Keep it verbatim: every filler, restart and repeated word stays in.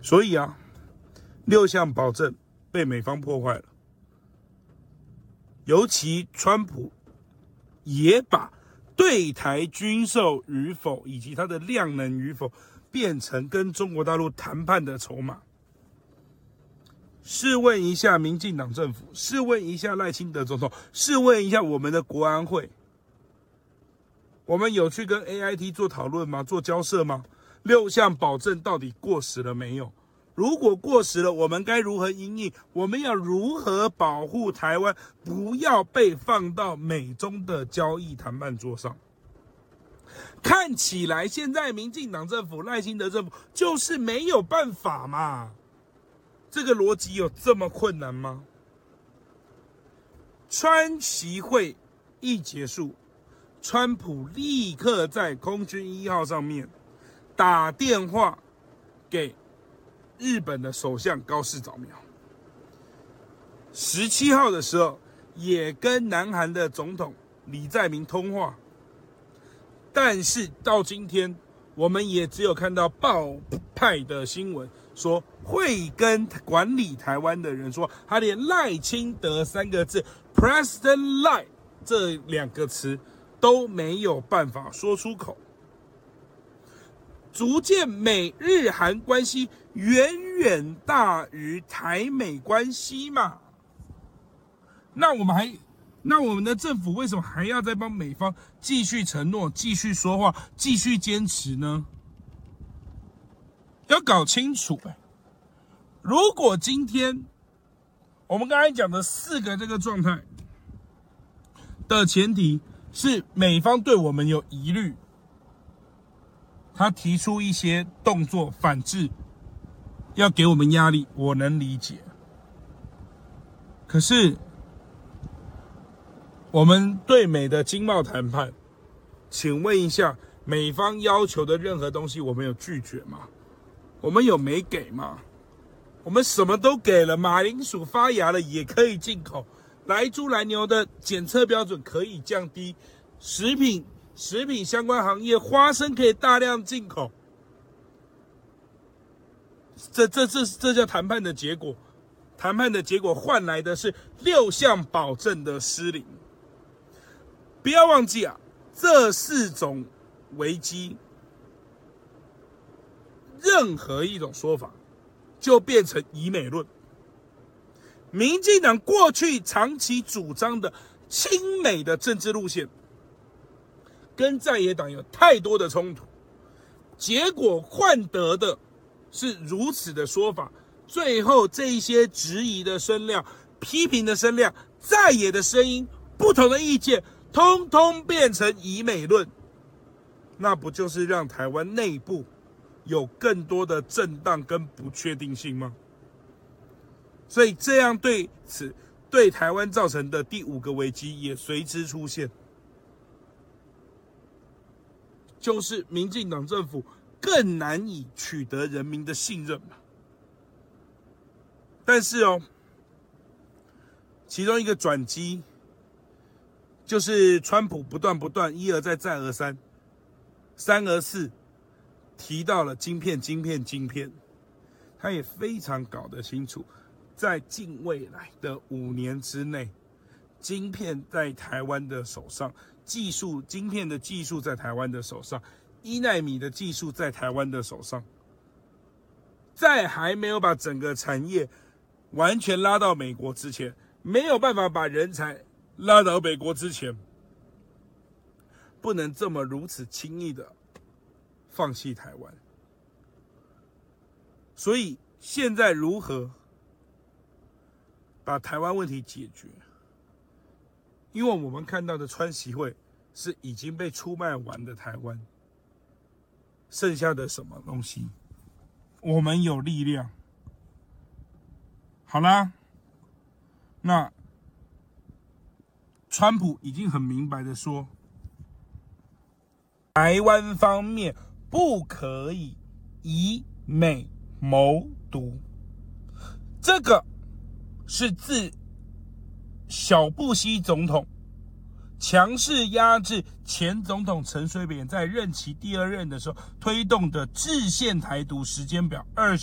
所以啊，六项保证被美方破坏了，尤其川普也把对台军售与否以及它的量能与否变成跟中国大陆谈判的筹码。试问一下民进党政府，试问一下赖清德总统，试问一下我们的国安会，我们有去跟 A I T 做讨论吗？做交涉吗？六项保证到底过时了没有？如果过时了，我们该如何因应？我们要如何保护台湾，不要被放到美中的交易谈判桌上？看起来现在民进党政府、赖清德政府就是没有办法嘛。这个逻辑有这么困难吗？川习会一结束，川普立刻在空军一号上面打电话给日本的首相高市早苗。十七号的时候，也跟南韩的总统李在明通话，但是到今天，我们也只有看到报派的新闻说会跟管理台湾的人说，他连赖清德三个字 President Lai 这两个词都没有办法说出口，逐渐美日韩关系远远大于台美关系嘛。那我们还那我们的政府为什么还要再帮美方继续承诺、继续说话、继续坚持呢？要搞清楚，如果今天我们刚才讲的四个这个状态的前提是美方对我们有疑虑，他提出一些动作反制，要给我们压力，我能理解。可是我们对美的经贸谈判，请问一下，美方要求的任何东西我们有拒绝吗？我们有没给吗？我们什么都给了，马铃薯发芽了也可以进口，来猪来牛的检测标准可以降低，食品食品相关行业花生可以大量进口，这这这这叫谈判的结果。谈判的结果换来的是六项保证的失灵。不要忘记啊，这四种危机，任何一种说法就变成以美论。民进党过去长期主张的亲美的政治路线，跟在野党有太多的冲突，结果换得的是如此的说法。最后这一些质疑的声量、批评的声量、在野的声音、不同的意见，通通变成以美论，那不就是让台湾内部有更多的震荡跟不确定性吗？所以这样对此对台湾造成的第五个危机也随之出现，就是民进党政府更难以取得人民的信任嘛。但是哦，其中一个转机就是川普不断不断一而再再而三三而四提到了晶片晶片晶片，他也非常搞得清楚，在近未来的五年之内，晶片在台湾的手上，技术晶片的技术在台湾的手上，一奈米的技术在台湾的手上，在还没有把整个产业完全拉到美国之前，没有办法把人才拉到美国之前，不能这么如此轻易的放弃台湾。所以现在如何把台湾问题解决？因为我们看到的川习会是已经被出卖完的台湾，剩下的什么东西？我们有力量。好啦，那川普已经很明白的说，台湾方面不可以以美谋独，这个是自小布希总统强势压制前总统陈水扁在任期第二任的时候推动的制宪台独时间表二十